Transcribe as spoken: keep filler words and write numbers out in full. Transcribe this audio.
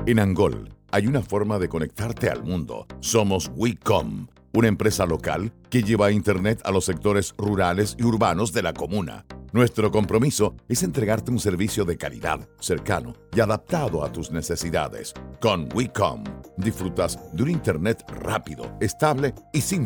En Angol hay una forma de conectarte al mundo. Somos WeCom, una empresa local que lleva Internet a los sectores rurales y urbanos de la comuna. Nuestro compromiso es entregarte un servicio de calidad, cercano y adaptado a tus necesidades. Con WeCom disfrutas de un Internet rápido, estable y sin